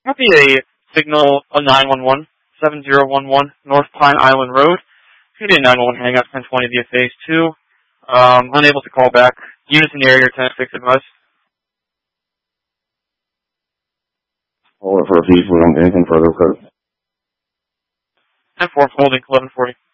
Copy a signal 911, 7011 North Pine Island Road. Canadian 911 hang up 1020 via phase 2. Unable to call back. Units in the area are 10-6 advice. Hold it for a piece. We don't get anything further, code. 10-4, holding 1140.